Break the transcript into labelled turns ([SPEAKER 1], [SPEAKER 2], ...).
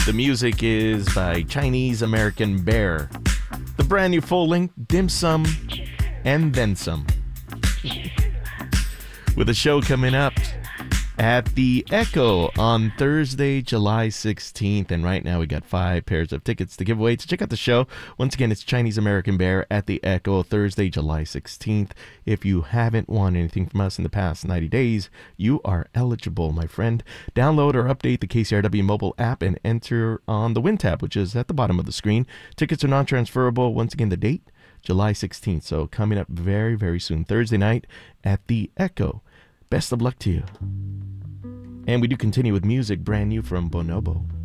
[SPEAKER 1] The music is by Chinese American Bear. The brand new full length Dim Sum and Then Some. With a show coming up at the Echo on Thursday, July 16th. And right now we got 5 pairs of tickets to give away. To check out the show, once again, it's Chinese American Bear at the Echo, Thursday, July 16th. If you haven't won anything from us in the past 90 days, you are eligible, my friend. Download or update the KCRW mobile app and enter on the Win tab, which is at the bottom of the screen. Tickets are non-transferable. Once again, the date, July 16th. So coming up very, very soon, Thursday night at the Echo. Best of luck to you. And we do continue with music brand new from Bonobo.